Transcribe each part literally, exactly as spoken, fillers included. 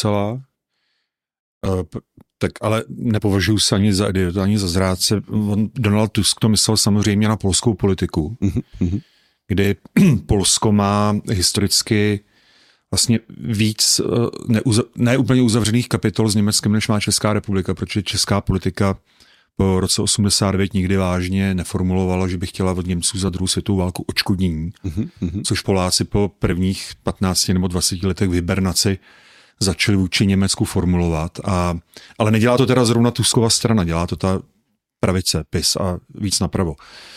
docela. Tak ale nepovažuji se ani za idiota, ani za zrádce. Donald Tusk to myslel samozřejmě na polskou politiku, mm-hmm. kdy Polsko má historicky vlastně víc neuza, ne úplně uzavřených kapitol s Německem, než má Česká republika, protože česká politika po roce osmdesát devět nikdy vážně neformulovala, že by chtěla od Němců za druhou světovou válku odškodnění, mm-hmm. což Poláci po prvních patnácti nebo dvaceti letech v hibernaci začali vůči Německu formulovat. A, ale nedělá to teda zrovna Tuskova strana, dělá to ta pravice, P I S a víc napravo.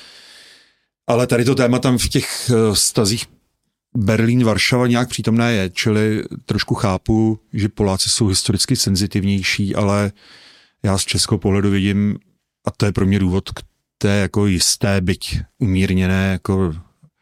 Ale tady to téma tam v těch stazích Berlín-Varšava nějak přítomné je, čili trošku chápu, že Poláci jsou historicky senzitivnější, ale já z českého pohledu vidím, a to je pro mě důvod k té jako jisté, byť umírněné jako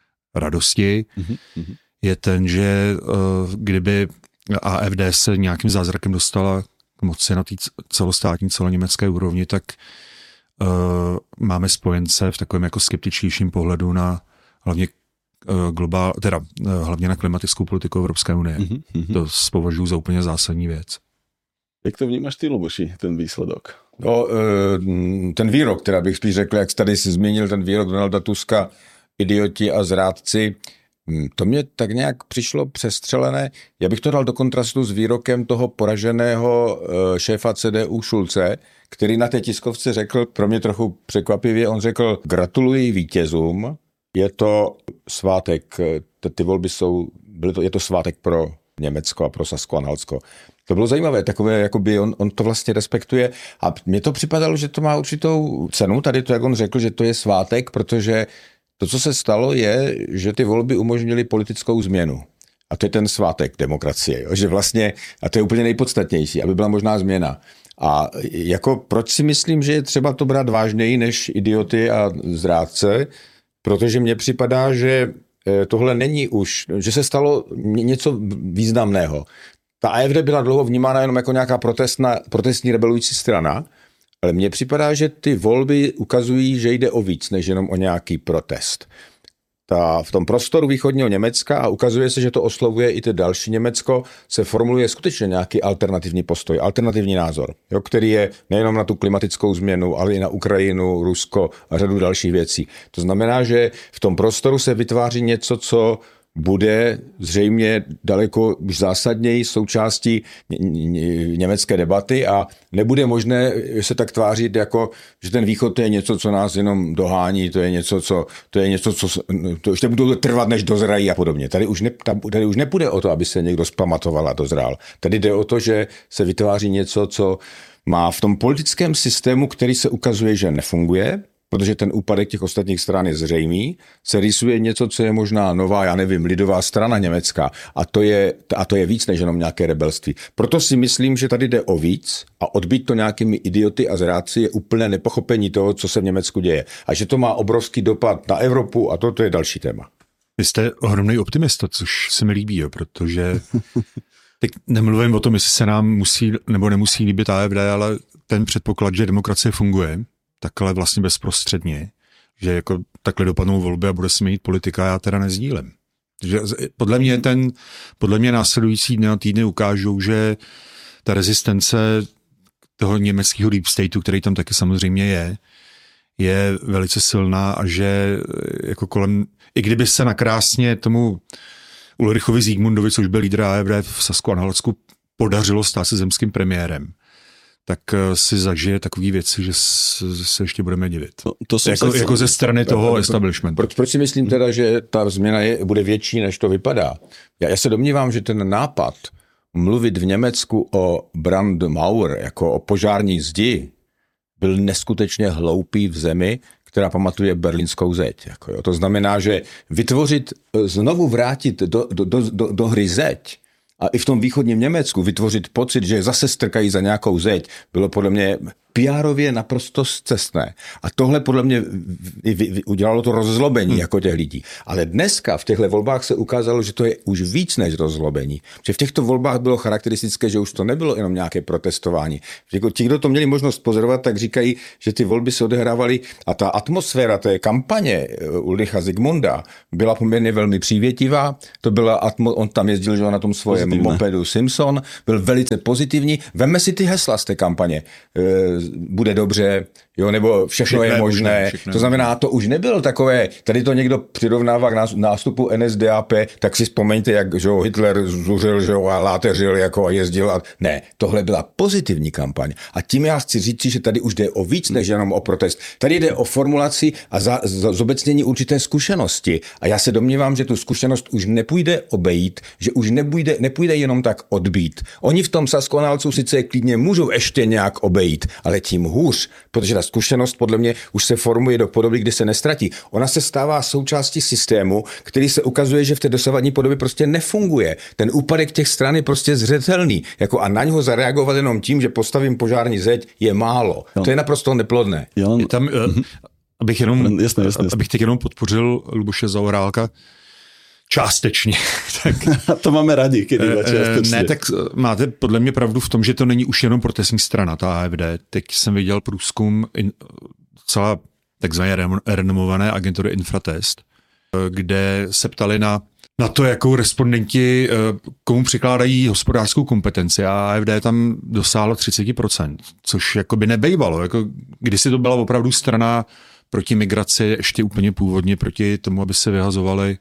radosti, mm-hmm. je ten, že uh, kdyby A F D se nějakým zázrakem dostala k moci na té celostátní, celoněmecké úrovni, tak uh, máme spojence v takovém jako skeptičtějším pohledu na hlavně uh, globál, teda uh, hlavně na klimatickou politiku Evropské unie. Mm-hmm. To považuji za úplně zásadní věc. Jak to vnímáš ty, Luboši, ten výsledok? No, ten výrok, teda bych spíš řekl, jak tady si zmínil ten výrok Donalda Tuska, idioti a zrádci, to mě tak nějak přišlo přestřelené. Já bych to dal do kontrastu s výrokem toho poraženého šéfa C D U Schulze, který na té tiskovce řekl, pro mě trochu překvapivě, on řekl, gratuluji vítězům, je to svátek, ty volby jsou, byly to, je to svátek pro Německo a pro Sasko-Anhaltsko. To bylo zajímavé, takové, jakoby on, on to vlastně respektuje a mně to připadalo, že to má určitou cenu, tady to, jak on řekl, že to je svátek, protože to, co se stalo, je, že ty volby umožnily politickou změnu. A to je ten svátek demokracie, že vlastně, a to je úplně nejpodstatnější, aby byla možná změna. A jako proč si myslím, že je třeba to brát vážněji než idioty a zrádce, protože mně připadá, že tohle není už, že se stalo něco významného. Ta A F D byla dlouho vnímána jenom jako nějaká protestna, protestní rebelující strana, ale mně připadá, že ty volby ukazují, že jde o víc, než jenom o nějaký protest. Ta, v tom prostoru východního Německa, a ukazuje se, že to oslovuje i ty další Německo, se formuluje skutečně nějaký alternativní postoj, alternativní názor, jo, který je nejenom na tu klimatickou změnu, ale i na Ukrajinu, Rusko a řadu dalších věcí. To znamená, že v tom prostoru se vytváří něco, co bude zřejmě daleko už zásadněji součástí německé debaty a nebude možné se tak tvářit, jako, že ten východ to je něco, co nás jenom dohání, to je něco, co, to je něco, co to ještě budou trvat, než dozrají a podobně. Tady už, ne, tady už nepůjde o to, aby se někdo zpamatoval a dozrál. Tady jde o to, že se vytváří něco, co má v tom politickém systému, který se ukazuje, že nefunguje, protože ten úpadek těch ostatních stran je zřejmý, se rýsuje něco, co je možná nová, já nevím, lidová strana německá. A to je, a to je víc než jenom nějaké rebelství. Proto si myslím, že tady jde o víc a odbít to nějakými idioty a zrádci je úplné nepochopení toho, co se v Německu děje. A že to má obrovský dopad na Evropu a toto je další téma. Vy jste ohromný optimista, což se mi líbí, jo, protože teď nemluvím o tom, jestli se nám musí nebo nemusí líbit A F D, ale ten předpoklad, že demokracie funguje, takhle vlastně bezprostředně, že jako takhle dopadnou volby a bude se měnit politika, já teda nezdílím. Že podle mě ten, podle mě následující dny a týdny ukážou, že ta rezistence toho německého deep stateu, který tam taky samozřejmě je, je velice silná a že jako kolem, i kdyby se nakrásně tomu Ulrichovi Zygmundovi, což byl lídr A F D v Sasku-Anhaltsku, podařilo stát se zemským premiérem, tak si zažije takové věci, že se ještě budeme divit. No, to jako, jako ze strany toho establishmentu. Proč, proč si myslím teda, že ta změna je, bude větší, než to vypadá? Já, já se domnívám, že ten nápad mluvit v Německu o Brandmauer, jako o požární zdi, byl neskutečně hloupý v zemi, která pamatuje berlínskou zeď. Jako jo. To znamená, že vytvořit, znovu vrátit do, do, do, do, do hry zeď, a i v tom východním Německu vytvořit pocit, že zase strkají za nějakou zeď, bylo podle mě pé erově naprosto scestné. A tohle podle mě udělalo to rozzlobení hmm. jako těch lidí. Ale dneska v těchto volbách se ukázalo, že to je už víc než rozzlobení. Že v těchto volbách bylo charakteristické, že už to nebylo jenom nějaké protestování. Ti, kdo to měli možnost pozorovat, tak říkají, že ty volby se odehrávaly a ta atmosféra té kampaně Ulricha Zikmunda byla poměrně velmi přívětivá. To byla atmo- on tam jezdil, že na tom svém mopedu Simpson, byl velice pozitivní. Vemme si ty hesla z té kampaně. E, bude dobře, jo, nebo všechno, všechno je možné. Všechno. To znamená, to už nebylo takové, tady to někdo přirovnává k nástupu N S D A P, tak si vzpomeňte, jak že Hitler zuřil, že a láteřil jako a jezdil. A... Ne, tohle byla pozitivní kampaň. A tím já chci říct, že tady už jde o víc než jenom o protest. Tady jde o formulaci a za, za, zobecnění určité zkušenosti. A já se domnívám, že tu zkušenost už nepůjde obejít, že už nepůjde, nepůjde jenom tak odbít. Oni v tom Sasku-Anhaltsku sice klidně můžou ještě nějak obejít, ale tím hůř, protože ta zkušenost podle mě už se formuje do podoby, kdy se nestratí. Ona se stává součástí systému, který se ukazuje, že v té dosavadní podobě prostě nefunguje. Ten úpadek těch stran je prostě zřetelný. Jako a na něho zareagovat jenom tím, že postavím požární zeď, je málo. No. To je naprosto neplodné. Jo, je tam, uh, abych jenom, jasné, jasné, abych teď jenom podpořil Luboše Zaorálka, částečně. Tak, to máme rádi, když částečně. Ne, tak máte podle mě pravdu v tom, že to není už jenom protestní strana, ta A F D. Teď jsem viděl průzkum in, celá takzvané renomované agentury Infratest, kde se ptali na, na to, jakou respondenti komu přikládají hospodářskou kompetenci. A A F D tam dosáhlo třicet procent, což jakoby nebejvalo. Jako, kdysi to byla opravdu strana proti migraci, ještě úplně původně proti tomu, aby se vyhazovaly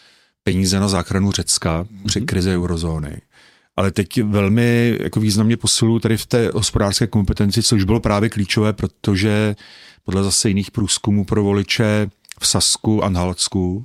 peníze na záchranu Řecka při krizi eurozóny. Ale teď velmi jako významně posilují tady v té hospodářské kompetenci, což bylo právě klíčové, protože podle zase jiných průzkumů pro voliče v Sasku a Anhaltsku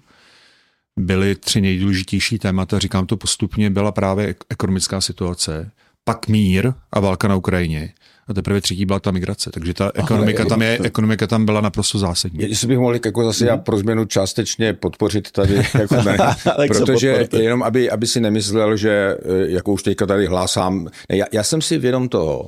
byly tři nejdůležitější témata, říkám to postupně, byla právě ekonomická situace, pak mír a válka na Ukrajině. A teprve třetí byla ta migrace, takže ta ekonomika, tam, je, ekonomika tam byla naprosto zásadní. Jestli bych mohl jako zase já pro změnu částečně podpořit tady, jako ne, protože jenom aby, aby si nemyslel, že jako už teďka tady hlásám, ne, já, já jsem si vědom toho,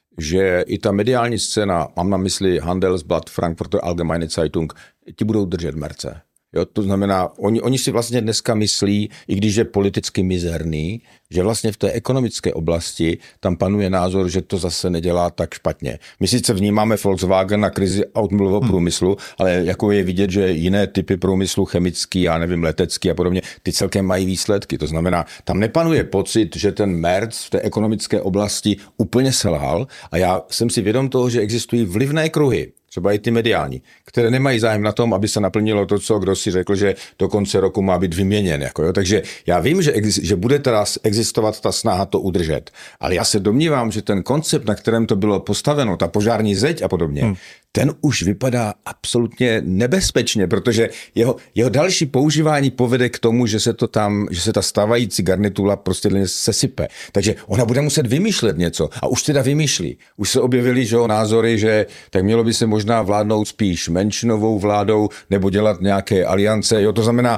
že i ta mediální scéna, mám na mysli Handelsblatt, Frankfurter Allgemeine Zeitung, ti budou držet merce. Jo, to znamená, oni, oni si vlastně dneska myslí, i když je politicky mizerný, že vlastně v té ekonomické oblasti tam panuje názor, že to zase nedělá tak špatně. My sice vnímáme Volkswagen na krizi automobilového hmm. průmyslu, ale jako je vidět, že jiné typy průmyslu, chemický, já nevím, letecký a podobně, ty celkem mají výsledky. To znamená, tam nepanuje pocit, že ten Merz v té ekonomické oblasti úplně selhal a já jsem si vědom toho, že existují vlivné kruhy, třeba i ty mediální, které nemají zájem na tom, aby se naplnilo to, co kdo si řekl, že do konce roku má být vyměněn. Jako, jo. Takže já vím, že, ex, že bude teda existovat ta snaha to udržet, ale já se domnívám, že ten koncept, na kterém to bylo postaveno, ta požární zeď a podobně, hmm. ten už vypadá absolutně nebezpečně, protože jeho, jeho další používání povede k tomu, že se to tam, že se ta stávající garnitura prostě sesype. Takže ona bude muset vymýšlet něco a už teda vymýšlí. Už se objevily, že názory, že tak mělo by se možná vládnout spíš menšinovou vládou nebo dělat nějaké aliance. Jo, to znamená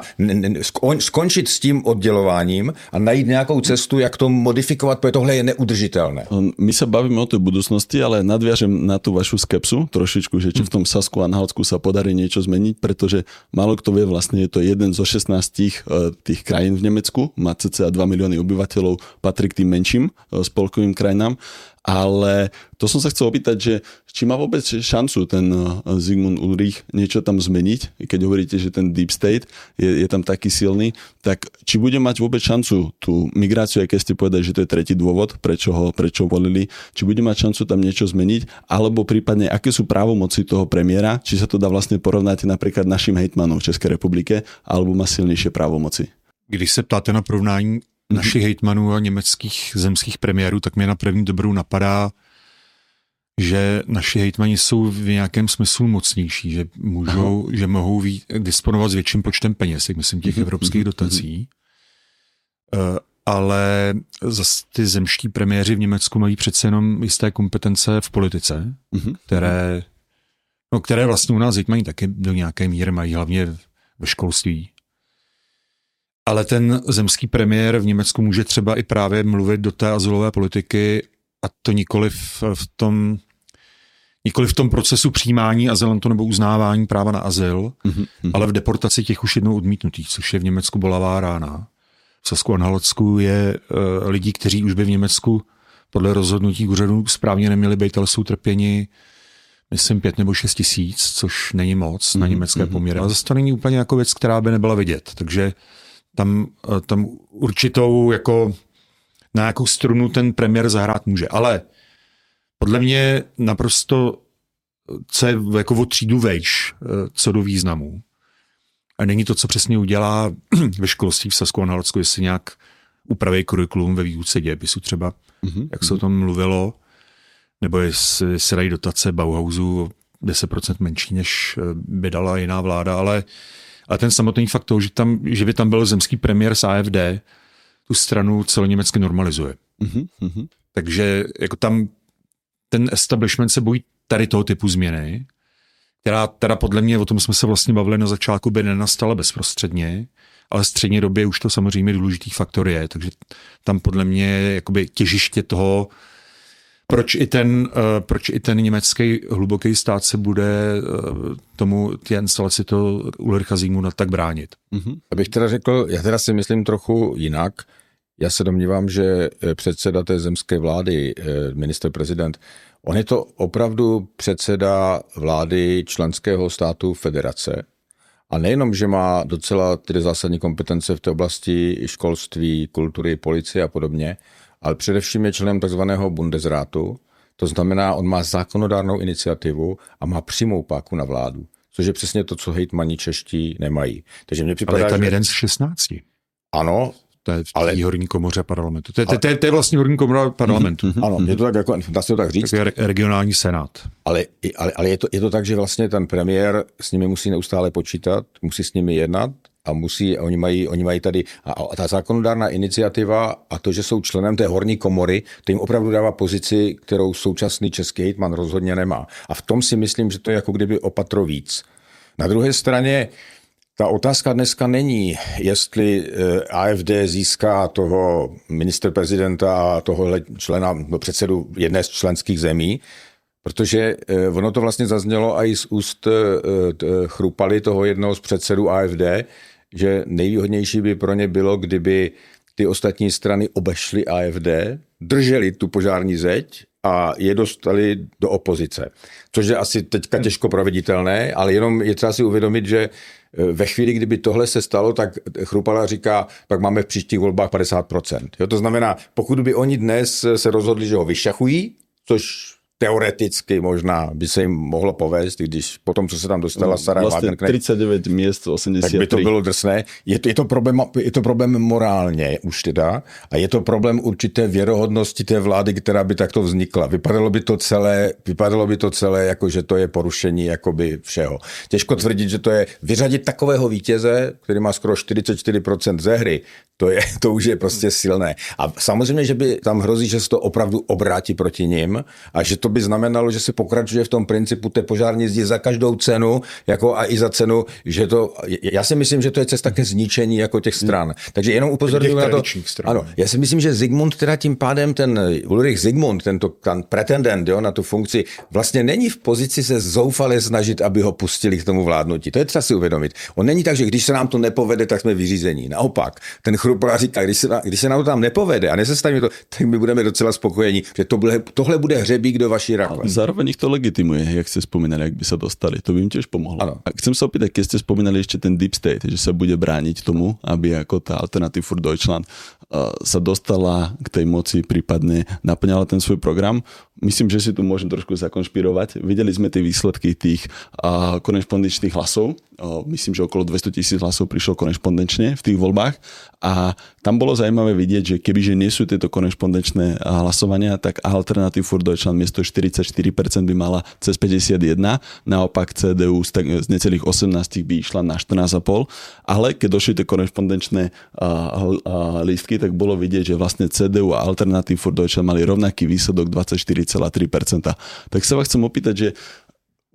skončit s tím oddělováním a najít nějakou cestu, jak to modifikovat, protože tohle je neudržitelné. My se bavíme o té budoucnosti, ale nadviažem na tu vašu skepsu trošičku, že či v tom Sasku a Anhaltsku sa podarí niečo zmeniť, pretože málo kto vie, vlastne je to jeden zo šestnástich tých krajín v Nemecku, má cca dva milióny obyvateľov, patrí k tým menším spolkovým krajinám, ale to som sa chcel opýtať, že či má vôbec šancu ten Zikmund Ulrich niečo tam zmeniť, keď hovoríte, že ten deep state je, je tam taký silný, tak či bude mať vôbec šancu tú migráciu, aj keď ste povedali, že to je tretí dôvod, prečo ho prečo volili, či bude mať šancu tam niečo zmeniť, alebo prípadne aké sú právomoci toho premiéra, či sa to dá vlastne porovnať napríklad našim hejtmanom v Českej republike, alebo má silnejšie právomoci. Když se ptáte na porovnání našich hejtmanů a německých zemských premiérů, tak mě na první dobrou napadá, že naši hejtmani jsou v nějakém smyslu mocnější, že můžou, že mohou ví, disponovat s větším počtem peněz, jak myslím těch evropských dotací. Uh, ale zase ty zemští premiéři v Německu mají přece jenom jisté kompetence v politice, které, no, které vlastně u nás hejtmani taky do nějaké míry mají, hlavně ve školství. Ale ten zemský premiér v Německu může třeba i právě mluvit do té azylové politiky a to nikoli v, v tom nikoli v tom procesu přijímání azylantu nebo uznávání práva na azyl, mm-hmm. ale v deportaci těch už jednou odmítnutých, což je v Německu bolavá rána. V Sasku-Anhaltsku je uh, lidí, kteří už by v Německu podle rozhodnutí úřadu správně neměli být, ale jsou trpěni, myslím, pět nebo šest tisíc, což není moc mm-hmm. na německé poměry. Ale zase to není úplně jako věc, která by nebyla vidět. Takže tam, uh, tam určitou jako na nějakou strunu ten premiér zahrát může. Ale podle mě naprosto co je jako o třídu vejš, co do významu. A není to, co přesně udělá ve školství v Sasku-Anhaltsku, jestli nějak upraví kurikulum ve výuce dějepisu třeba, mm-hmm. jak se o tom mluvilo, nebo jestli se dají dotace Bauhausu o deset procent menší, než by dala jiná vláda, ale, ale ten samotný fakt toho, že, tam, že by tam byl zemský premiér z A F D, tu stranu celoněmecky normalizuje. Mm-hmm. Takže jako tam ten establishment se bojí tady toho typu změny, která teda podle mě, o tom jsme se vlastně bavili na začátku, by nenastala bezprostředně, ale v střední době už to samozřejmě důležitý faktor je, takže tam podle mě je jakoby těžiště toho, proč i ten, proč i ten německý hluboký stát se bude tomu té instalaci toho Ulricha Siegmunda tak bránit. Mm-hmm. Abych teda řekl, já teda si myslím trochu jinak. Já se domnívám, že předseda té zemské vlády, minister prezident, on je to opravdu předseda vlády členského státu federace. A nejenom, že má docela tedy zásadní kompetence v té oblasti školství, kultury, policie a podobně, ale především je členem takzvaného Bundesrátu. To znamená, on má zákonodárnou iniciativu a má přímou páku na vládu. Což je přesně to, co hejtmani čeští nemají. Takže mě připadá, ale je tam že... jeden z šestnácti. Ano. To je v té ale... horní komoře parlamentu. To je, to, je, to je vlastně horní komora parlamentu. Mm-hmm. Ano, je to tak, jako, dá se to tak říct. Tak je re- regionální senát. Ale, ale, ale je, to, je to tak, že vlastně ten premiér s nimi musí neustále počítat, musí s nimi jednat a musí, oni mají, oni mají tady, a, a ta zákonodárná iniciativa a to, že jsou členem té horní komory, to jim opravdu dává pozici, kterou současný český hejtman rozhodně nemá. A v tom si myslím, že to je jako kdyby opatro víc. Na druhé straně ta otázka dneska není, jestli A F D získá toho ministra prezidenta a tohohle člena, no předsedu jedné z členských zemí, protože ono to vlastně zaznělo i z úst Chrupaly, toho jednoho z předsedů A F D, že nejvýhodnější by pro ně bylo, kdyby ty ostatní strany obešly A F D, drželi tu požární zeď a je dostali do opozice. Což je asi teďka těžko proveditelné, ale jenom je třeba si uvědomit, že ve chvíli, kdyby tohle se stalo, tak Chrupala říká, pak máme v příštích volbách padesát procent. Jo, to znamená, pokud by oni dnes se rozhodli, že ho vyšachují, což teoreticky možná by se jim mohlo povést, když po tom, co se tam dostala Sara vlastně Wagenknecht, třicet devět míst, osmdesát tři. Tak by to bylo drsné. Je to, je, to problém, je to problém morálně už teda a je to problém určité věrohodnosti té vlády, která by takto vznikla. Vypadalo by to celé, vypadalo by to celé jako, že to je porušení jakoby všeho. Těžko tvrdit, že to je vyřadit takového vítěze, který má skoro čtyřicet čtyři procent ze hry, to, je, to už je prostě silné. A samozřejmě, že by tam hrozí, že se to opravdu obrátí proti nim a že to by znamenalo, že se pokračuje v tom principu té požární zdi za každou cenu, jako a i za cenu, že to, já si myslím, že to je cesta ke zničení jako těch stran. Takže jenom upozorňuji na to. Ano, já si myslím, že Siegmund teda tím pádem ten Ulrich Siegmund, tento ten pretendent, jo, na tu funkci, vlastně není v pozici se zoufale snažit, aby ho pustili k tomu vládnutí. To je třeba si uvědomit. On není tak, že když se nám to nepovede, tak jsme vyřízení. Naopak, ten Chrupala říká, když se, když se nám to tam nepovede a nesestavíme to, tak my budeme docela spokojení, že to bude, tohle bude hřebík do vaší rakve. Zároveň ich to legitimuje, jak ste spomínali, jak by sa dostali. To by im tiež pomohlo. Ano. A chcem sa opýtať, keď ste spomínali ešte ten Deep State, že sa bude brániť tomu, aby ako tá Alternative für Deutschland uh, sa dostala k tej moci, prípadne naplňala ten svoj program. Myslím, že si tu môžem trošku zakonšpirovať. Videli sme tie výsledky tých uh, korešpondenčných hlasov. Uh, myslím, že okolo dvesto tisíc hlasov prišlo korešpondenčne v tých voľbách. A tam bolo zaujímavé vidieť, že kebyže nie sú tieto korešpondenčné hlasovania, tak Alternative für Deutschland miesto štyridsaťštyri percent by mala cez päťdesiatjeden, naopak C D U z, tak, z necelých osemnásť by išla na štrnásť celá päť. Ale keď došli tie korešpondenčné uh, uh, lístky, tak bolo vidieť, že vlastne C D U a Alternative für Deutschland mali rovnaký výsledok dvadsaťštyri celá tri percenta. Tak sa vás chcem opýtať, že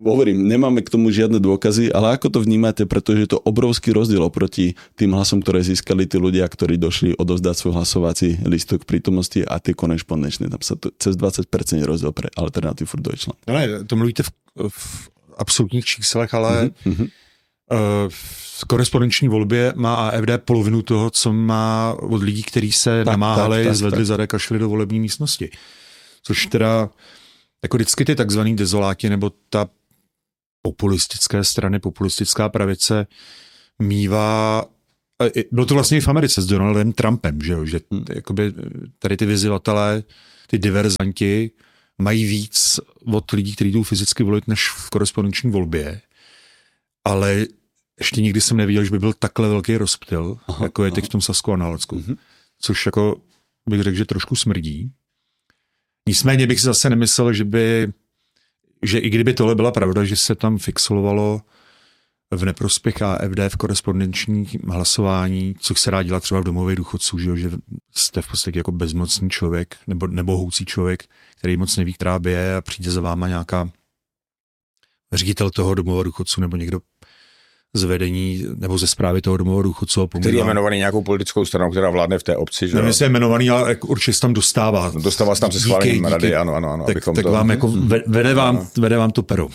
hovorím, nemáme k tomu žiadne dôkazy, ale ako to vnímate, pretože je to obrovský rozdiel oproti tým hlasom, ktoré získali tí ľudia, ktorí došli odovzdať svoj hlasovací lístok prítomnosti a tie korespondenčné. Tam sa to, cez dvacet percent rozdiel pre Alternative für Deutschland. No ne, to mluvíte v, v absolutních číslech, ale mm-hmm. uh, v korespondenční volbě má A F D polovinu toho, co má od lidí, kteří se tak, namáhali, tak, tak, zvedli zadek a šli do volební místnosti. Což teda jako vždycky ty takzvaný dezoláti nebo ta populistické strany, populistická pravice mívá, bylo to vlastně i v Americe s Donaldem Trumpem, že, jo, že jakoby tady ty vyzývatelé, ty diverzanti mají víc od lidí, kteří jdou fyzicky volit, než v korespondenční volbě, ale ještě nikdy jsem neviděl, že by byl takhle velký rozptyl, aha, jako je teď v tom Sasku a Nálecku, uh-huh. což jako bych řekl, že trošku smrdí. Nicméně bych si zase nemyslel, že by že i kdyby tohle byla pravda, že se tam fixovalo v neprospěch A F D v korespondenčním hlasování, co se dá dělat třeba v domově důchodců, že, že jste v podstatě jako bezmocný člověk nebo nebohoucí člověk, který moc neví, která by je a přijde za váma nějaká ředitel toho domova důchodců nebo někdo z vedení nebo ze správy toho domova důchodců. Který je jmenovaný nějakou politickou stranou, která vládne v té obci. Že? Nevím, jestli je jmenovaný, ale určitě se tam dostává. Dostává se tam se schválením rady, ano, ano, ano. Tak, tak to... vám jako vede vám, vede vám to pero.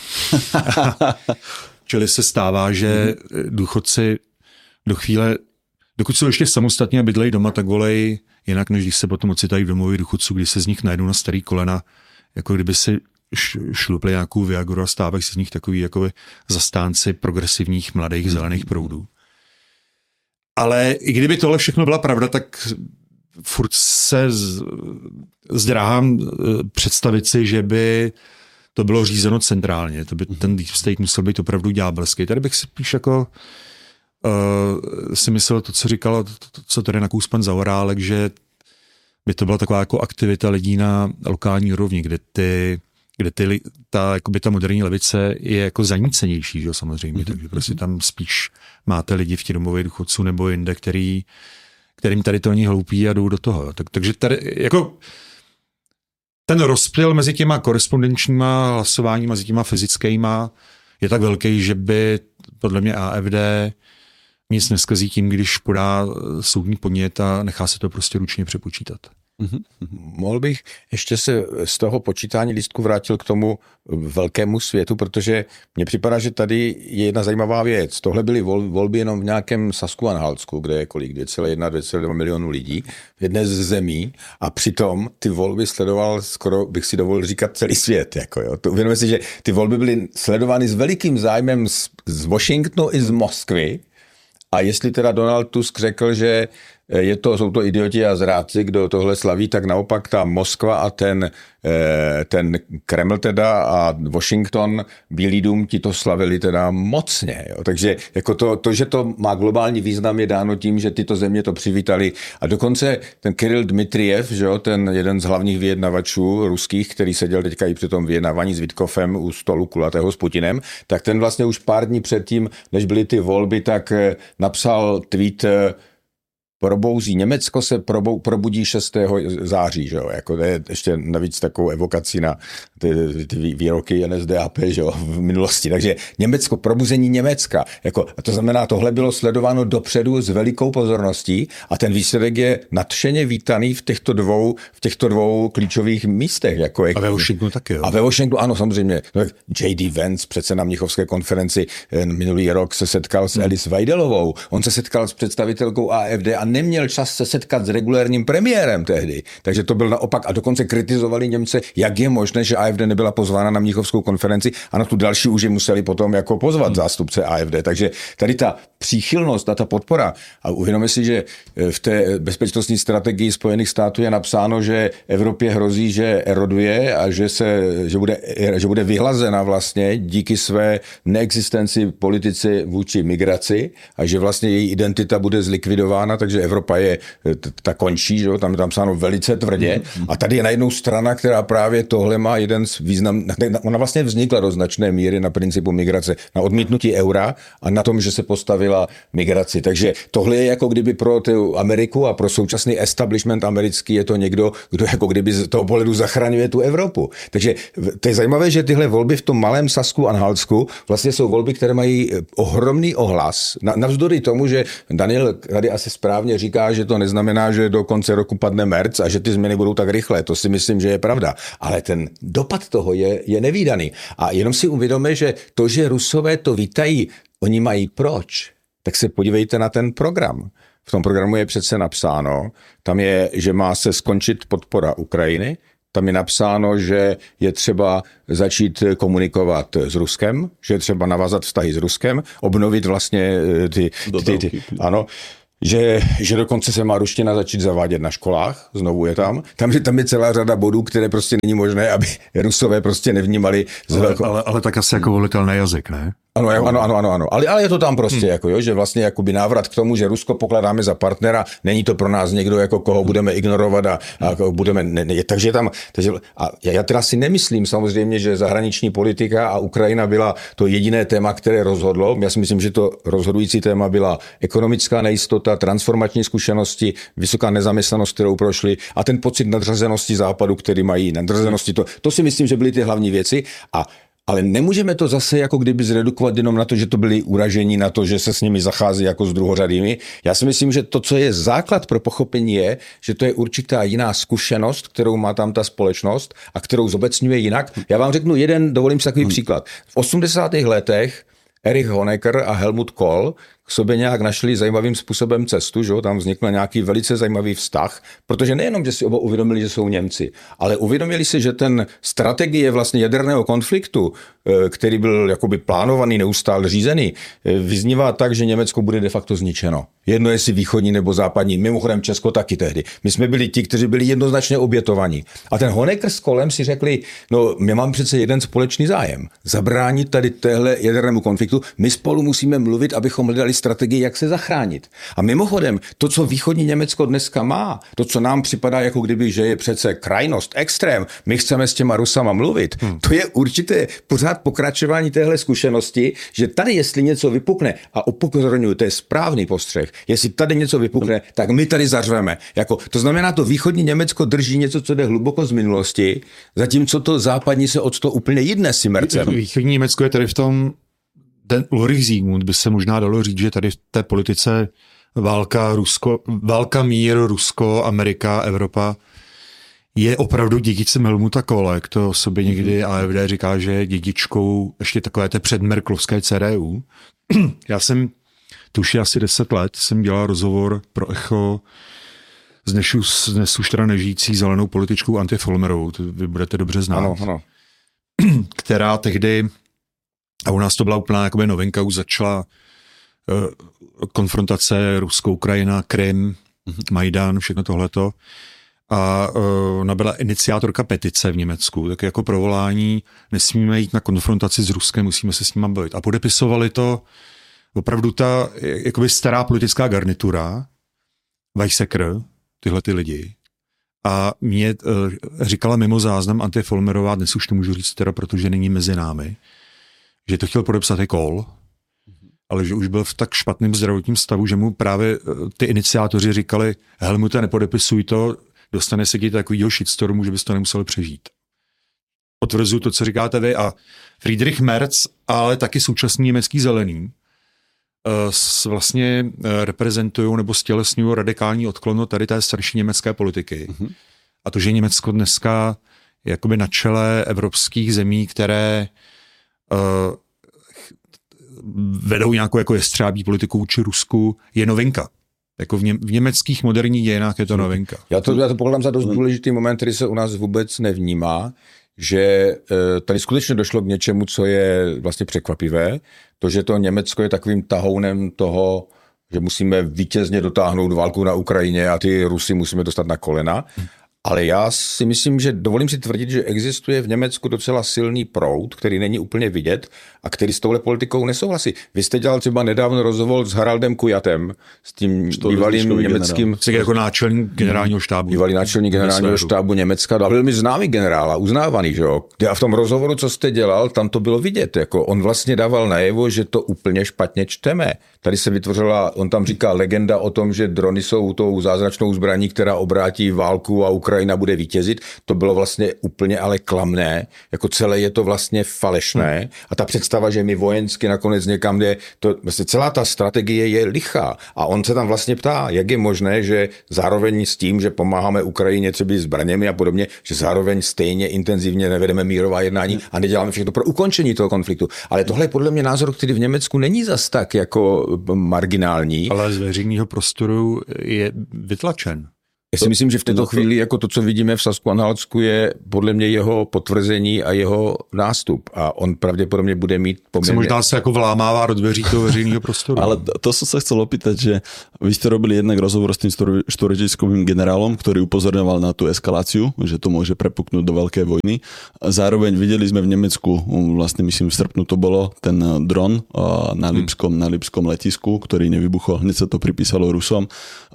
Čili se stává, že důchodci do chvíle, dokud jsou ještě samostatně a bydlejí doma, tak volej jinak, než když se potom ocitají v domově důchodců, kdy se z nich najdou na starý kolena, jako kdyby si šlupli nějakou Viagoru a stávají se z nich takový jako zastánci progresivních mladých zelených proudů. Ale i kdyby tohle všechno byla pravda, tak furt se zdráhám představit si, že by to bylo řízeno centrálně. To by ten deep state musel být opravdu ďábelský. Tady bych si spíš jako uh, si myslel to, co říkal, to, to, co tady nakous pan Zaorálek, že by to byla taková jako aktivita lidí na lokální úrovni, kde ty kde ty, ta, jakoby ta moderní levice je jako zanícenější, že jo, samozřejmě, mm-hmm. takže prostě tam spíš máte lidi v těch domových důchodců nebo jinde, který, kterým tady to není hloupí a jdou do toho. Tak, takže tady jako ten rozptyl mezi těma korespondenčníma hlasováníma, mezi těma fyzickýma je tak velký, že by podle mě A F D nic neskazí tím, když podá soudní podnět a nechá se to prostě ručně přepočítat. Mm-hmm. Mohl bych ještě se z toho počítání lístku vrátil k tomu velkému světu, protože mně připadá, že tady je jedna zajímavá věc. Tohle byly vol, volby jenom v nějakém Sasku a Anhaltsku, kde je kolik, dvě celé jedna, dvě celé dva milionu lidí v jedné z zemí a přitom ty volby sledoval skoro, bych si dovolil říkat, celý svět. Jako jo. To, uvědomuje si, že ty volby byly sledovány s velikým zájmem z, z Washingtonu i z Moskvy a jestli teda Donald Tusk řekl, že je to, jsou to idioti a zrádci, kdo tohle slaví, tak naopak ta Moskva a ten, ten Kreml teda a Washington, Bílý dům, ti to slavili teda mocně. Jo. Takže jako to, to, že to má globální význam, je dáno tím, že tyto země to přivítali. A dokonce ten Kiril Dmitrijev, že jo, ten jeden z hlavních vyjednavačů ruských, který seděl teďka i při tom vyjednávání s Vitkovem u stolu kulatého s Putinem, tak ten vlastně už pár dní předtím, než byly ty volby, tak napsal tweet: probouzí. Německo se probou, probudí šestého září, že jo, jako to je ještě navíc takovou evokací na ty, ty výroky N S D A P, že jo, v minulosti. Takže Německo, probuzení Německa, jako, a to znamená, tohle bylo sledováno dopředu s velikou pozorností a ten výsledek je nadšeně vítaný v těchto dvou, v těchto dvou klíčových místech. Jako je, a ve Washingtonu taky, jo. A ve Washingtonu, ano, samozřejmě. J D Vance přece na Mnichovské konferenci minulý rok se setkal s hmm. Alice Weidelovou. On se setkal s představitelkou A F D a neměl čas se setkat s regulérním premiérem tehdy. Takže to byl naopak a dokonce kritizovali Němce, jak je možné, že A F D nebyla pozvána na Mnichovskou konferenci a na tu další už je museli potom jako pozvat hmm. zástupce A F D. Takže tady ta příchylnost a ta podpora a uvědomíme si, že v té bezpečnostní strategii Spojených států je napsáno, že Evropě hrozí, že eroduje a že, se, že, bude, že bude vyhlazena vlastně díky své neexistenci politici vůči migraci a že vlastně její identita bude zlikvidována, takže že Evropa je, ta končí, že jo, tam je tam psáno velice tvrdě a tady je najednou strana, která právě tohle má jeden z význam, ona vlastně vznikla do značné míry na principu migrace, na odmítnutí eura a na tom, že se postavila migraci. Takže tohle je jako kdyby pro tu Ameriku a pro současný establishment americký je to někdo, kdo jako kdyby z toho pohledu zachraňuje tu Evropu. Takže to je zajímavé, že tyhle volby v tom malém Sasku a Anhaltsku vlastně jsou volby, které mají ohromný ohlas. Navzdory tomu, že Daniel tady asi správně říká, že to neznamená, že do konce roku padne merc a že ty změny budou tak rychlé. To si myslím, že je pravda. Ale ten dopad toho je, je nevídaný. A jenom si uvědomme, že to, že Rusové to vítají, oni mají proč. Tak se podívejte na ten program. V tom programu je přece napsáno, tam je, že má se skončit podpora Ukrajiny, tam je napsáno, že je třeba začít komunikovat s Ruskem, že je třeba navázat vztahy s Ruskem, obnovit vlastně ty... ty, ty, ty ano, že, že dokonce se má ruština začít zavádět na školách, znovu je tam. Tam je, tam je celá řada bodů, které prostě není možné, aby Rusové prostě nevnímali. Ale, velko... ale, ale tak asi jako volitelný jazyk, ne? Ano, ano, ano, ano, ano. Ale, ale je to tam prostě, hmm. jako, jo, že vlastně jakoby návrat k tomu, že Rusko pokládáme za partnera, není to pro nás někdo, jako koho budeme ignorovat a, a budeme, ne, ne, takže tam, takže, a já teda si nemyslím samozřejmě, že zahraniční politika a Ukrajina byla to jediné téma, které rozhodlo. Já si myslím, že to rozhodující téma byla ekonomická nejistota, transformační zkušenosti, vysoká nezaměstnanost, kterou prošli a ten pocit nadřazenosti Západu, který mají, nadřazenosti, to, to si myslím, že byly ty hlavní věci a ale nemůžeme to zase jako kdyby zredukovat jenom na to, že to byli uražení, na to, že se s nimi zachází jako s druhořadými. Já si myslím, že to, co je základ pro pochopení je, že to je určitá jiná zkušenost, kterou má tam ta společnost a kterou zobecňuje jinak. Já vám řeknu jeden, dovolím si takový hmm. příklad. V osmdesátých letech Erich Honecker a Helmut Kohl k sobě nějak našli zajímavým způsobem cestu, že? Tam vznikl nějaký velice zajímavý vztah, protože nejenom, že si oba uvědomili, že jsou Němci, ale uvědomili si, že ten strategie vlastně jaderného konfliktu, který byl jakoby plánovaný, neustále řízený, vyznívá tak, že Německo bude de facto zničeno. Jedno jestli východní nebo západní, mimochodem Česko taky tehdy. My jsme byli ti, kteří byli jednoznačně obětovaní. A ten Honecker s Kohlem si řekli, no my máme přece jeden společný zájem, zabránit tady téhle jadernému konfliktu, my spolu musíme mluvit, abychom hledali strategii, jak se zachránit. A mimochodem, to, co východní Německo dneska má, to, co nám připadá, jako kdyby, že je přece krajnost, extrém, my chceme s těma Rusama mluvit, hmm. to je určité pořád pokračování téhle zkušenosti, že tady, jestli něco vypukne, a upozorňuji, to je správný postřeh, jestli tady něco vypukne, tak my tady zařveme. Jako, to znamená, to východní Německo drží něco, co jde hluboko z minulosti, zatímco to západní se od toho úplně jedne s Mercem. Východní Německo je tady v tom ten Ulrich Siegmund, by se možná dalo říct, že tady v té politice válka, Rusko, válka mír, Rusko, Amerika, Evropa je opravdu dědicem Helmuta Kohla, to o sobě někdy A F D říká, že je dědičkou ještě takové té předmerklovské C D U. Já jsem tuši asi deset let jsem dělal rozhovor pro Echo s dnes už, dnes už teda nežijící zelenou političkou Anty Folmerovou, to vy budete dobře znát, ano, ano. která tehdy, a u nás to byla úplná jakoby novinka, už začala uh, konfrontace Rusko-Ukrajina, Krym, mm-hmm. Majdan, všechno tohleto. A uh, ona byla iniciátorka petice v Německu, tak jako provolání nesmíme jít na konfrontaci s Ruskem, musíme se s ním bavit. A podepisovali to opravdu ta jakoby stará politická garnitura, Weizsäcker, tyhle ty lidi. A mě uh, říkala mimo záznam Anty Folmerová, dnes už to můžu říct teda, protože není mezi námi, že to chtěl podepsat i Kohl, ale že už byl v tak špatném zdravotním stavu, že mu právě ty iniciátoři říkali, Helmute, nepodepisuj to, dostane se ti takovýho shitstormu, že bys to nemusel přežít. Potvrzuji to, co říkáte vy, a Friedrich Merz, ale taky současný německý zelený, vlastně reprezentují nebo stělesňují radikální odklon od tady té starší německé politiky. Mm-hmm. A to, že Německo dneska je jakoby na čele evropských zemí, které uh, vedou nějakou jako jestřábí politiku vůči Rusku, je novinka. Jako v, ně, v německých moderních dějinách je to novinka. Já to, já to pokládám za dost důležitý moment, který se u nás vůbec nevnímá, že tady skutečně došlo k něčemu, co je vlastně překvapivé. To, že to Německo je takovým tahounem toho, že musíme vítězně dotáhnout válku na Ukrajině a ty Rusy musíme dostat na kolena. Ale já si myslím, že dovolím si tvrdit, že existuje v Německu docela silný proud, který není úplně vidět a který s touhle politikou nesouhlasí. Vy jste dělal třeba nedávno rozhovor s Haraldem Kujatem, s tím bývalým německým... Jako náčelník generálního štábu. Bývalý náčelník generálního štábu Německa, a velmi známý generál a uznávaný, že jo. A v tom rozhovoru, co jste dělal, tam to bylo vidět, jako on vlastně dával najevo, že to úplně špatně čteme. Tady se vytvořila, on tam říká legenda o tom, že drony jsou tou zázračnou zbraní, která obrátí válku a Ukrajina bude vítězit. To bylo vlastně úplně ale klamné, jako celé je to vlastně falešné. Hmm. A ta představa, že my vojensky nakonec někam jde, to vlastně celá ta strategie je lichá. A on se tam vlastně ptá, jak je možné, že zároveň s tím, že pomáháme Ukrajině třeba zbraněmi a podobně, že zároveň stejně intenzivně nevedeme mírová jednání a neděláme všechno pro ukončení toho konfliktu. Ale tohle je podle mě názor, který v Německu není zas tak jako marginální. Ale z veřejného prostoru je vytlačen. Já si myslím, že v této chvíli jako to, co vidíme v Sasku-Anhaltsku, je podle mě jeho potvrzení a jeho nástup. A on pravděpodobně bude mít poměrně... Se možná se jako vlámává do dveří toho veřejného prostoru. Ale to som sa chcel opýtať, že vy ste robili jednak rozhovor s tým štvorečiskovým generálom, ktorý upozorňoval na tú eskaláciu, že to môže prepuknúť do veľkej vojny. Zároveň videli sme v Nemecku, vlastne myslím v srpnu to bolo, ten dron na Lipskom, hmm. na Lipskom letisku, ktorý nevybuchol, hneď sa to pripísalo Rusom.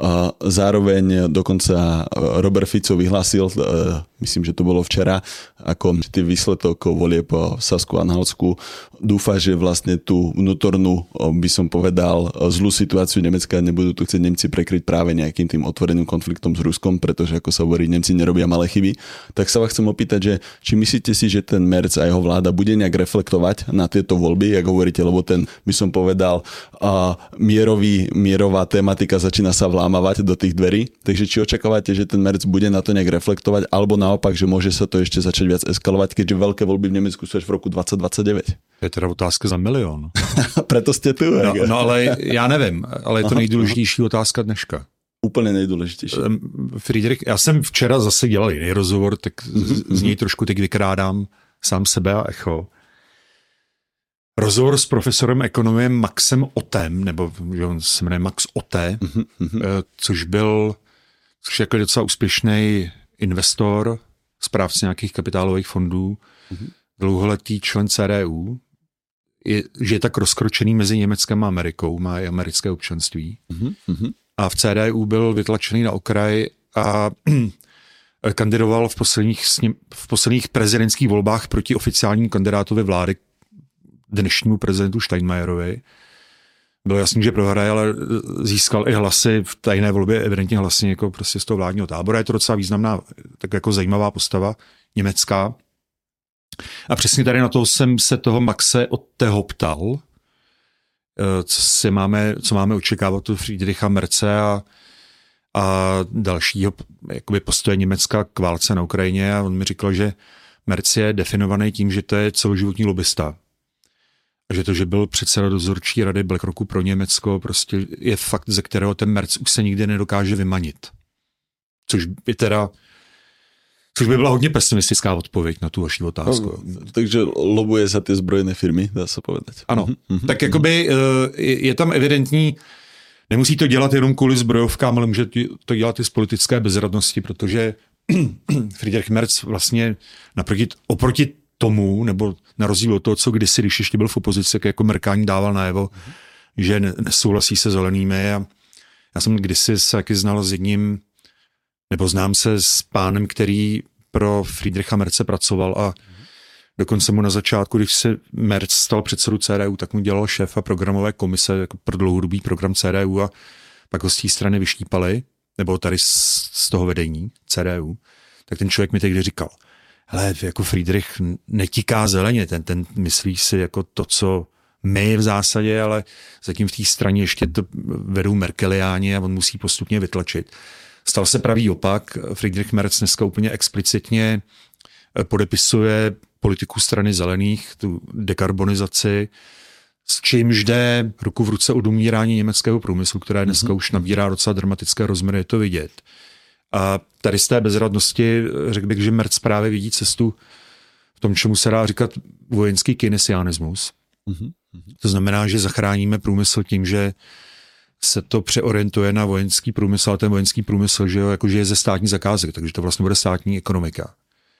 Zároveň dokonca Robert Fico vyhlásil, myslím, že to bolo včera, ako tý výsledok volieb v Sasku-Anhaltsku dúfa, že vlastne tú vnútornú, by som povedal, zlú situáciu Nemecka nebudú tu chcieť Nemci prekryť práve nejakým tým otvoreným konfliktom s Ruskom, pretože ako sa hovorí, Nemci nerobia malé chyby. Tak sa vás chcem opýtať, že či myslíte si, že ten Merz a jeho vláda bude nejak reflektovať na tieto voľby, jak hovoríte, lebo ten, by som povedal, uh, mierový, mierová tematika začína sa vlámavať do tých dverí. Takže či očakávate, že ten Merz bude na to nejak reflektovať, alebo naopak, že môže sa to ešte začať viac eskalovať, keďže veľké voľby v Nemecku sú až v roku dvacet dvacet devět. Je teda otázka za milion. Preto ste tu. No, no ale já nevím, ale je to nejdůležitější otázka dneška. Úplně nejdůležitější. Friedrich, já jsem včera zase dělal jiný rozhovor, tak z, z něj trošku teď vykrádám sám sebe a echo. Rozhovor s profesorem ekonomie Maxem Otem, nebo že on se jmenuje Max Otte, mm-hmm. což byl což jako docela úspěšný investor, správce nějakých kapitálových fondů, mm-hmm. dlouholetý člen C D U, je, že je tak rozkročený mezi Německem a Amerikou, má i americké občanství. Mm-hmm. A v C D U byl vytlačený na okraj a kandidoval v posledních, v posledních prezidentských volbách proti oficiálnímu kandidátovi vlády, dnešnímu prezidentu Steinmeierovi. Bylo jasný, že prohraje, ale získal i hlasy v tajné volbě, evidentně hlasy jako prostě z toho vládního tábora. Je to docela významná, tak jako zajímavá postava německá. A přesně tady na to jsem se toho Maxe od tého ptal, co, si máme, co máme očekávat od Friedricha Merze a, a dalšího jakoby postoje Německa k válce na Ukrajině. A on mi říkal, že Merz je definovaný tím, že to je celoživotní lobista. A že to, že byl předseda dozorčí rady BlackRocku pro Německo, prostě je fakt, ze kterého ten Merz už se nikdy nedokáže vymanit. Což by teda Což by byla hodně pesimistická odpověď na tu vaši otázku. No, takže lobuje za ty zbrojné firmy, dá se povedať. Ano, mm-hmm. tak jakoby je tam evidentní, nemusí to dělat jenom kvůli zbrojovkám, ale může to dělat i z politické bezradnosti, protože Friedrich Merz vlastně naproti, oproti tomu, nebo na rozdíl od toho, co kdysi, když ještě byl v opozici, jako mrkání dával najevo, mm-hmm. že nesouhlasí se zelenými. A já jsem kdysi se taky znal s jedním, nebo znám se s pánem, který pro Friedricha Merze pracoval a mm-hmm. dokonce mu na začátku, když se Merz stal předsedou C D U, tak mu dělal šéfa programové komise jako pro dlouhodobý program C D U a pak ho z té strany vyštípali, nebo tady z, z toho vedení C D U, tak ten člověk mi tehdy říkal, hele, jako Friedrich netíká zeleně, ten, ten myslí si jako to, co my v zásadě, ale zatím v té straně ještě to vedou Merkeliáni a on musí postupně vytlačit. Stal se pravý opak. Friedrich Merz dneska úplně explicitně podepisuje politiku strany zelených, tu dekarbonizaci, s čímž jde ruku v ruce od umírání německého průmyslu, které dneska mm-hmm. už nabírá docela dramatické rozměry, je to vidět. A tady z té bezradnosti řekl bych, že Merz právě vidí cestu v tom, čemu se dá říkat vojenský keynesianismus. Mm-hmm. To znamená, že zachráníme průmysl tím, že se to přeorientuje na vojenský průmysl, a ten vojenský průmysl, že jo, jakože je ze státní zakázek, takže to vlastně bude státní ekonomika.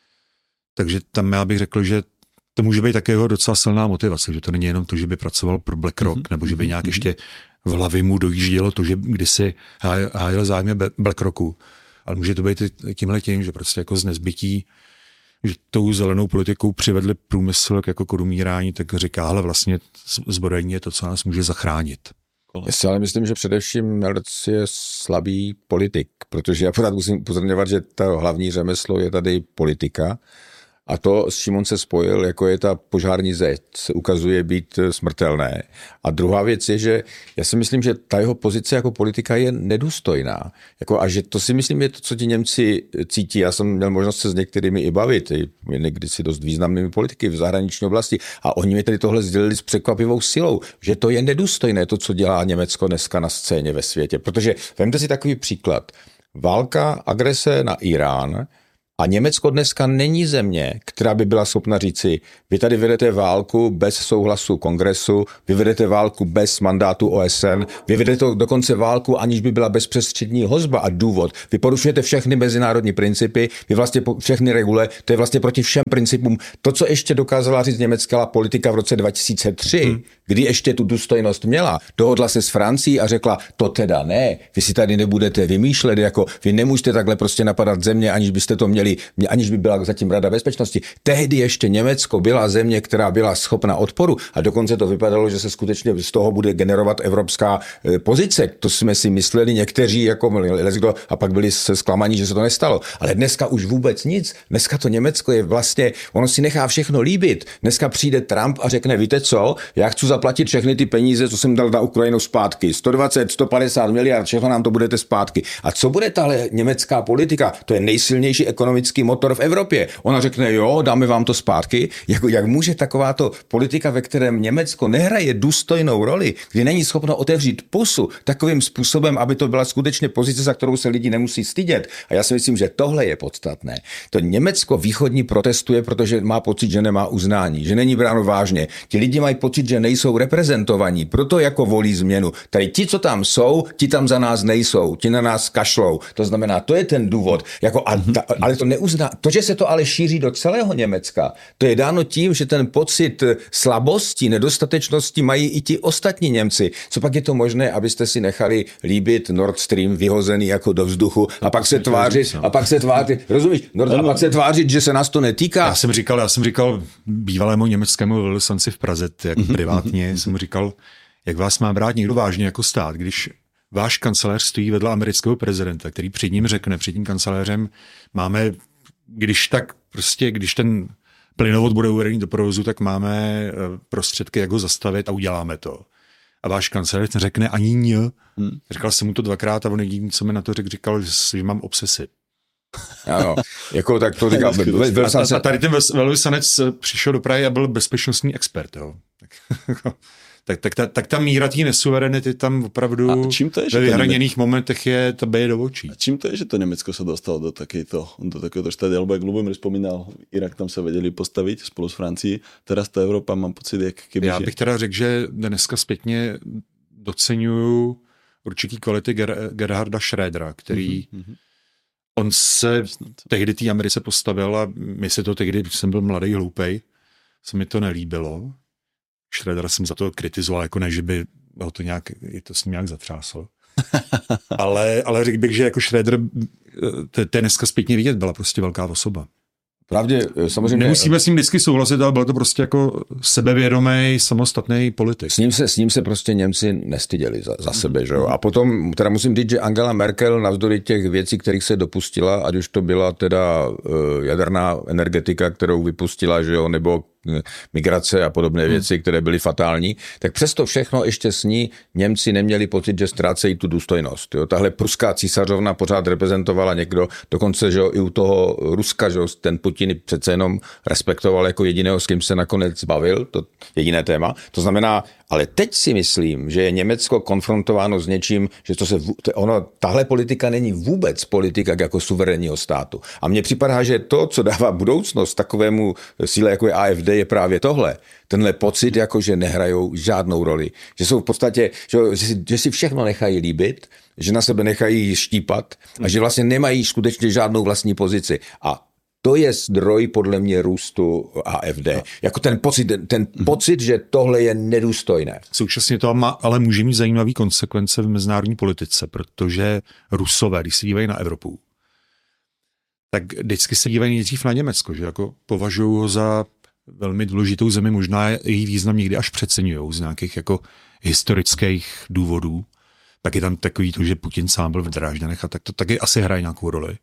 Takže tam já bych řekl, že to může být také jeho docela silná motivace, že to není jenom to, že by pracoval pro BlackRock, mm-hmm. nebo že by nějak mm-hmm. ještě v hlavě mu dojíždělo to, že kdysi hájil zájmy BlackRocku. Ale může to být tímhle tím, že prostě jako z nezbytí, že tou zelenou politikou přivedli průmysl jako k odumírání, tak říká, hele vlastně zbrojení je to, co nás může zachránit. Já si ale myslím, že především Merc je slabý politik, protože já pořád musím upozorňovat, že to hlavní řemeslo je tady politika. A to, s čím on se spojil, jako je ta požární zeď, se ukazuje být smrtelné. A druhá věc je, že já si myslím, že ta jeho pozice jako politika je nedůstojná. Jako, a že to si myslím je to, co ti Němci cítí. Já jsem měl možnost se s některými i bavit, někdy si dost významnými politiky v zahraniční oblasti. A oni mi tady tohle sdělili s překvapivou silou, že to je nedůstojné, to, co dělá Německo dneska na scéně ve světě. Protože vemte si takový příklad. Válka, agrese na Irán. A Německo dneska není země, která by byla schopna říci, vy tady vedete válku bez souhlasu kongresu, vy vedete válku bez mandátu O S N, vy vedete dokonce válku, aniž by byla bezprostřední hrozba a důvod. Vy porušujete všechny mezinárodní principy, vy vlastně všechny regule, to je vlastně proti všem principům. To, co ještě dokázala říct německá politika v roce dva tisíce tři, hmm. kdy ještě tu důstojnost měla, dohodla se s Francií a řekla, to teda ne, vy si tady nebudete vymýšlet, jako vy nemůžete takhle prostě napadat země, aniž byste to měli aniž by byla zatím Rada bezpečnosti. Tehdy ještě Německo byla země, která byla schopna odporu a dokonce to vypadalo, že se skutečně z toho bude generovat evropská pozice. To jsme si mysleli někteří, jako leskdo, a pak byli se zklamaní, že se to nestalo. Ale dneska už vůbec nic. Dneska to Německo je vlastně, ono si nechá všechno líbit. Dneska přijde Trump a řekne, víte co, já chci zaplatit všechny ty peníze, co jsem dal na Ukrajinu zpátky. sto dvacet, sto padesát miliard, všechno nám to budete zpátky. A co bude tahle německá politika? To je nejsilnější ekonomický motor v Evropě. Ona řekne, jo, dáme vám to zpátky. Jako, jak může takováto politika, ve kterém Německo nehraje důstojnou roli, kdy není schopno otevřít pusu takovým způsobem, aby to byla skutečně pozice, za kterou se lidi nemusí stydět. A já si myslím, že tohle je podstatné. To Německo východní protestuje, protože má pocit, že nemá uznání, že není bráno vážně. Ti lidi mají pocit, že nejsou reprezentovaní, proto jako volí změnu. Tady ti, co tam jsou, ti tam za nás nejsou, ti na nás kašlou. To znamená, to je ten důvod. Jako, a ta, ale to neuzná. To, že se to ale šíří do celého Německa, to je dáno tím, že ten pocit slabosti, nedostatečnosti mají i ti ostatní Němci. Co pak je to možné, abyste si nechali líbit Nord Stream vyhozený jako do vzduchu a pak se tvářit, a pak se tvářit, rozumíš, Nord, a pak se tvářit, že se nás to netýká. Já jsem říkal, já jsem říkal bývalému německému velvyslanci v Praze, jak privátně, jsem mu říkal, jak vás má brát někdo vážně jako stát, když váš kancléř stojí vedle amerického prezidenta, který před ním řekne, před tím kancléřem máme, když tak prostě, když ten plynovod bude uvedený do provozu, tak máme prostředky, jak ho zastavit a uděláme to. A váš kancléř řekne ani ní. Hmm. Říkal jsem mu to dvakrát a on jediný, co mi na to řekl, říkal, že mám obsesy. Ano, jako tak to říkal. A tady ten velvyslanec přišel do Prahy a byl bezpečnostní expert. Jo. Tak, tak, tak, tak ta míra té nesuverenity tam opravdu čím to je, ve vyhraněných momentech je to beje do očí. A čím to je, že to Německo se dostalo do takéto, do takéto štády, alebo jak Lubomír vzpomínal, Irak tam se vedeli postavit spolu s Francií, teraz ta Evropa, mám pocit, jak keby... Já bych teda řekl, že dneska zpětně doceňuju určitý kvality Ger- Gerharda Schrödera, který mm-hmm. on se tehdy té Americe postavil a my se to tehdy, když jsem byl mladý hloupej, se mi to nelíbilo. Schrödera jsem za to kritizoval, jako ne, že by ho to nějak, je to s ním nějak zatřáslo. ale, ale řekl bych, že jako Schröder, to, to je dneska zpětně vidět, byla prostě velká osoba. Pravdě, samozřejmě... Nemusíme s ním vždycky souhlasit, ale byl to prostě jako sebevědomý, samostatný politik. S ním se, s ním se prostě Němci nestyděli za, za sebe, že jo. A potom, teda musím říct, že Angela Merkel navzdory těch věcí, kterých se dopustila, ať už to byla teda uh, jaderná energetika, kterou vypustila, že jo, nebo migrace a podobné věci, které byly fatální, tak přesto všechno ještě s ní Němci neměli pocit, že ztrácejí tu důstojnost. Jo. Tahle pruská císařovna pořád reprezentovala někdo, dokonce že jo, i u toho Ruska, že jo, ten Putin přece jenom respektoval jako jediného, s kým se nakonec zbavil, to jediné téma. To znamená, Ale teď si myslím, že je Německo konfrontováno s něčím, že to se, ono, tahle politika není vůbec politika jako suverénního státu. A mně připadá, že to, co dává budoucnost takovému síle, jako je A F D, je právě tohle. Tenhle pocit, jako že nehrajou žádnou roli. Že jsou v podstatě, že, že, si, že si všechno nechají líbit, že na sebe nechají štípat a že vlastně nemají skutečně žádnou vlastní pozici. A to je zdroj podle mě růstu A F D. No. Jako ten pocit, ten mm. pocit, že tohle je nedůstojné. Současně to má, ale může mít zajímavý konsekvence v mezinárodní politice, protože Rusové, když se dívají na Evropu, tak vždycky se dívají nejdřív na Německo, že jako považují ho za velmi důležitou zemi, možná její význam někdy až přeceňují z nějakých jako historických důvodů. Tak je tam takový to, že Putin sám byl v Drážďanech a tak to taky asi hraje nějakou roli.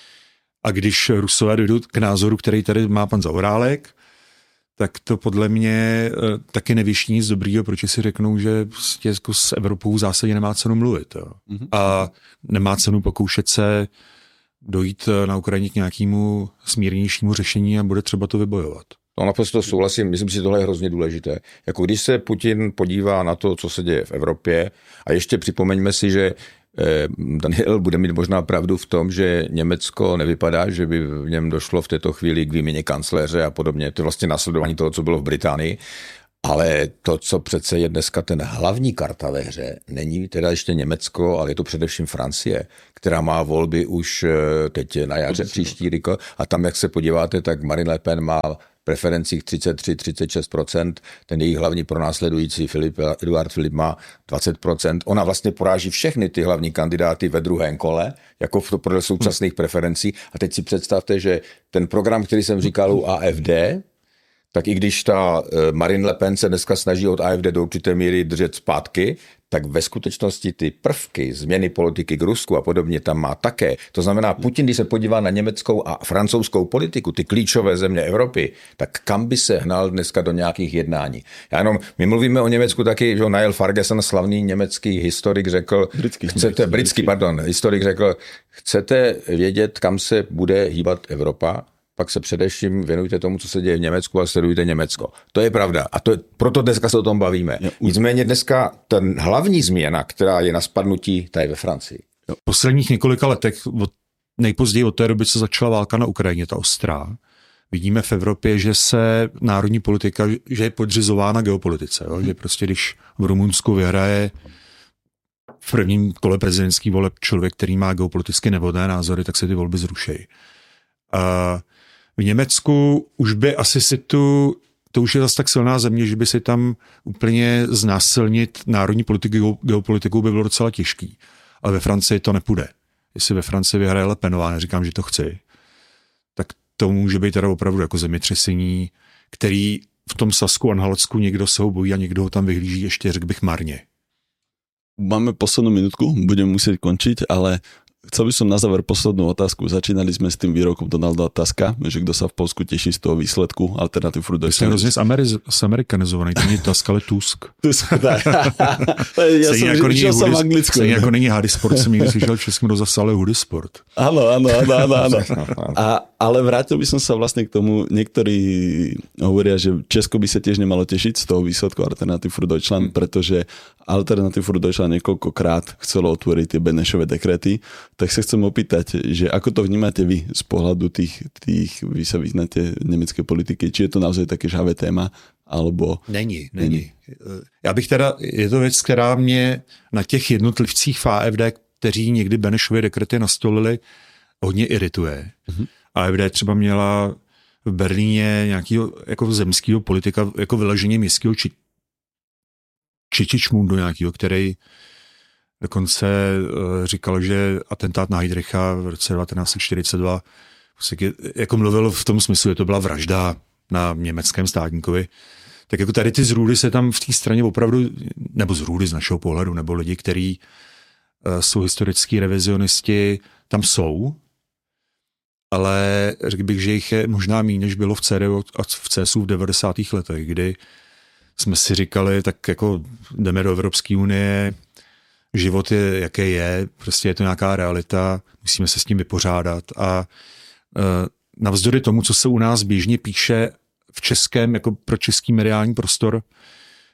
A když Rusové dojdou k názoru, který tady má pan Zaorálek, tak to podle mě taky nevyšní nic dobrýho, proč si řeknou, že prostě jako s Evropou v zásadě nemá cenu mluvit. Jo. Mm-hmm. A nemá cenu pokoušet se dojít na Ukrajině k nějakému smírnějšímu řešení a bude třeba to vybojovat. No naprosto souhlasím, myslím si, že tohle je hrozně důležité. Jako když se Putin podívá na to, co se děje v Evropě, a ještě připomeňme si, že Daniel bude mít možná pravdu v tom, že Německo nevypadá, že by v něm došlo v této chvíli k výměně kancléře a podobně. To je vlastně následování toho, co bylo v Británii. Ale to, co přece je dneska ten hlavní karta ve hře, není teda ještě Německo, ale je to především Francie, která má volby už teď na jaře příští rok. A tam, jak se podíváte, tak Marine Le Pen má preferencích třicet tři až třicet šest procent, ten její hlavní pronásledující Filip, Eduard Filip má dvacet procent. Ona vlastně poráží všechny ty hlavní kandidáty ve druhém kole, jako v to podle současných preferencí. A teď si představte, že ten program, který jsem říkal u A F D, tak i když ta Marine Le Pen se dneska snaží od A F D do určité míry držet zpátky, tak ve skutečnosti ty prvky změny politiky k Rusku a podobně tam má také. To znamená, Putin, když se podívá na německou a francouzskou politiku, ty klíčové země Evropy, tak kam by se hnal dneska do nějakých jednání? Já jenom, my mluvíme o Německu taky, že Niall Ferguson, slavný německý historik, řekl, britský, chcete, britský, britský, pardon, historik řekl, chcete vědět, kam se bude hýbat Evropa? Pak se především věnujte tomu, co se děje v Německu a sledujte Německo. To je pravda a to je, proto dneska se o tom bavíme. Nicméně dneska ten hlavní změna, která je na spadnutí, ta je ve Francii. V posledních několika letech, od, nejpozději od té doby, co začala válka na Ukrajině, ta ostrá, vidíme v Evropě, že se národní politika, že je podřizována geopolitice. Jo? Že prostě když v Rumunsku vyhraje v prvním kole prezidentský voleb člověk, který má geopoliticky nevhodné názory, tak se ty volby zrušejí. A v Německu už by asi si tu, to už je zase tak silná země, že by si tam úplně znásilnit národní politiku, geopolitiku by bylo docela těžký. Ale ve Francii to nepůjde. Jestli ve Francii vyhraje Le Penová, neříkám, že to chci, tak to může být teda opravdu jako zemětřesení, který v tom Sasku a Anhaltsku někdo se ho bojí a někdo ho tam vyhlíží ještě, řekl bych, marně. Máme poslednú minútku, budeme musieť končiť, ale chcel by som na záver poslednú otázku. Začínali sme s tým výrokom Donalda Tuska, že kto sa v Polsku teší z toho výsledku Alternative for Deutschland. Jste hrozně zamerikanizovaný, to není Tusk, ale Tusk. Tusk, tak. Ja som jako išiel som v Anglicku. Stejně jako není Hady Sport, jsem nikdy slyšel českým rozasale Hudy Sport. Áno, áno, áno, áno. áno. A, ale vrátil by som sa vlastne k tomu, niektorí hovoria, že Česko by sa tiež nemalo tešiť z toho výsledku Alternative for Deutschland, pretože Alternative for Deutschland niekoľkokrát chcelo otvoriť tie Benešové dekrety. Tak sa chcem opýtať, že ako to vnímate vy z pohľadu tých, tých vy sa vyznáte nemecké politiky, či je to naozaj také žhavé téma, alebo... Není, není. Já bych teda, je to věc, která mě na těch jednotlivcích v A F D, kteří někdy Benešovy dekrety nastolili, hodně irituje. Mm-hmm. A F D třeba měla v Berlíně nějakého jako zemského politika, jako vyleženě městského či, Čičičmundu nějakého, který dokonce uh, říkal, že atentát na Heydricha v roce devatenáct set čtyřicet dva jako mluvil v tom smyslu, že to byla vražda na německém státníkovi. Tak jako tady ty zrůdy se tam v té straně opravdu, nebo zrůdy z našeho pohledu, nebo lidi, kteří uh, jsou historický revizionisti, tam jsou, ale řekl bych, že jich je možná méně, než bylo v C D U a v C S U v devadesátých letech, kdy jsme si říkali, tak jako jdeme do Evropské unie, život je, jaké je, prostě je to nějaká realita, musíme se s tím vypořádat a e, navzdory tomu, co se u nás běžně píše v českém, jako pro český mediální prostor,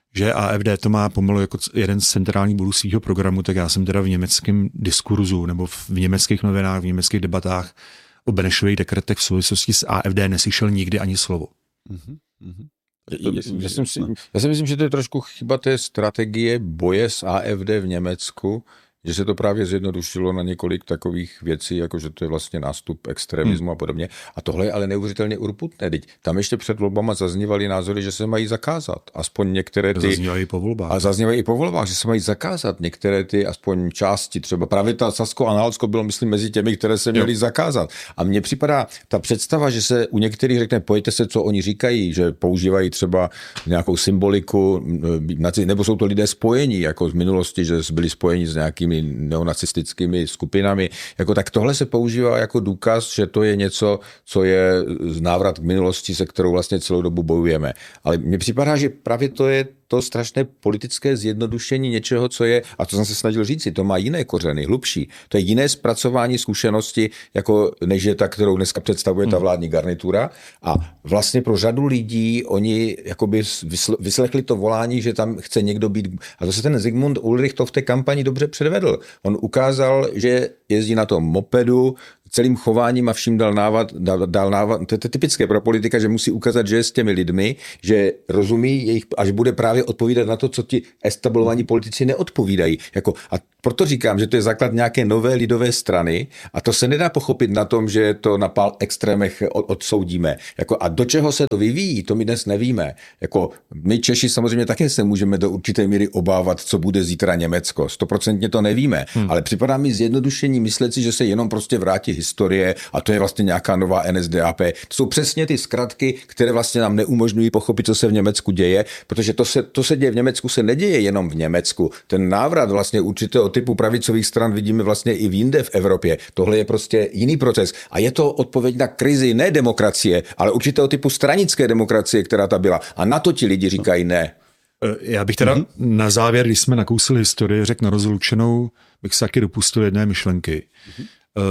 že A F D to má pomalu jako jeden z centrálních bodů svého programu, tak já jsem teda v německém diskurzu nebo v německých novinách, v německých debatách o Benešových dekretech v souvislosti s A F D neslyšel nikdy ani slovo. Mm-hmm. Já, já, jsem si, já si myslím, že to je trošku chyba té strategie boje s A F D v Německu, že se to právě zjednodušilo na několik takových věcí, jako že to je vlastně nástup extremismu hmm. a podobně. A tohle je ale neuvěřitelně urputné. Teď tam ještě před volbama zaznívaly názory, že se mají zakázat. Aspoň některé ty... Zaznívají po volbách. A zaznívají i po volbách, že se mají zakázat některé ty aspoň části. Třeba právě ta Sasko-Anhaltsko bylo, myslím, mezi těmi, které se měly jo. zakázat. A mně připadá ta představa, že se u některých řekne, pojďte se, co oni říkají, že používají třeba nějakou symboliku, nebo jsou to lidé spojení, jako z minulosti, že byli spojeni s nějakými neonacistickými skupinami, jako tak tohle se používá jako důkaz, že to je něco, co je návrat k minulosti, se kterou vlastně celou dobu bojujeme. Ale mně připadá, že právě to je to strašné politické zjednodušení něčeho, co je, a to jsem se snažil říci, to má jiné kořeny, hlubší. To je jiné zpracování zkušenosti, jako než je ta, kterou dneska představuje ta vládní garnitura. A vlastně pro řadu lidí oni jakoby vyslechli to volání, že tam chce někdo být. A to se ten Zygmunt Ulrich to v té kampani dobře předvedl. On ukázal, že jezdí na tom mopedu, celým chováním a vším dal návad, dal, dal návad, to je typické pro politika, že musí ukázat, že je s těmi lidmi, že rozumí jejich, až bude právě odpovídat na to, co ti establovaní politici neodpovídají. Jako, a proto říkám, že to je základ nějaké nové lidové strany a to se nedá pochopit na tom, že to na pár extrémech odsoudíme. Jako, a do čeho se to vyvíjí, to my dnes nevíme. Jako, my Češi samozřejmě také se můžeme do určité míry obávat, co bude zítra Německo. Stoprocentně to nevíme, hmm. ale připadá mi zjednodušení myslet si, že se jenom prostě vrátí historie a to je vlastně nějaká nová N S D A P. To jsou přesně ty zkratky, které vlastně nám neumožňují pochopit, co se v Německu děje, protože to se, to se děje v Německu se neděje jenom v Německu. Ten návrat vlastně určitého typu pravicových stran vidíme vlastně i v jinde v Evropě. Tohle je prostě jiný proces a je to odpověď na krizi ne demokracie, ale určitého typu stranické demokracie, která ta byla. A na to ti lidi říkají ne. Já bych teda mm-hmm. na závěr, když jsme nakousili historii, řekl na rozlučenou, bych se taky dopustil jedné myšlenky. Mm-hmm.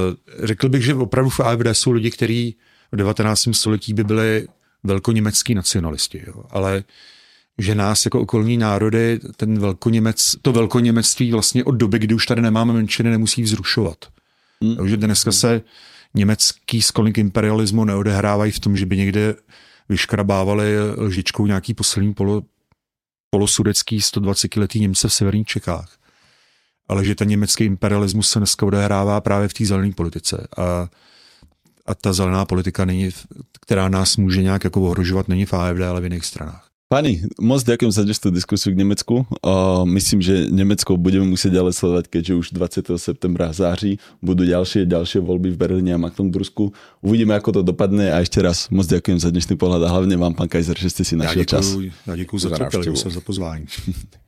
Řekl bych, že opravdu v A F D jsou lidi, kteří v devatenáctém století by byli velkoněmecký nacionalisti, jo. Ale že nás jako okolní národy ten velkoněmec, to velkoněmectví vlastně od doby, kdy už tady nemáme menšiny, nemusí vzrušovat. Mm. Takže dneska se německý sklonník imperialismu neodehrávají v tom, že by někde vyškrabávali lžičkou nějaký poslední polo, polosudecký stodvacetiletý Němce v severních Čechách. Ale že ten německý imperialismus se dneska odehrává právě v té zelené politice. A, a ta zelená politika, není, která nás může nějak jako ohrožovat, není v A F D, ale v jiných stranách. Pani, moc ďakujem za dnešnú diskusiu k Nemecku. Uh, myslím, že Nemecko budeme musieť ďalej sledovať, keďže už dvadsiateho septembra září budú ďalšie ďalšie voľby v Berlíne a Magdebursku. Uvidíme, ako to dopadne a ešte raz moc ďakujem za dnešný pohľad a hlavne vám, pán Kaiser, že ste si našiel čas. Ja ďakujem za trpělivost a za pozvání.